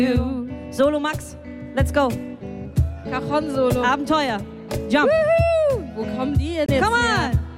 Solo Max, let's go. Cajon-Solo. Abenteuer. Jump. Wo kommen die denn jetzt Come her? on.